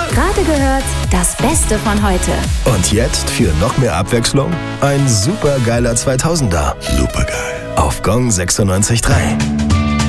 Gerade gehört, das Beste von heute. Und jetzt für noch mehr Abwechslung ein supergeiler 2000er. Supergeil. Auf Gong 96.3.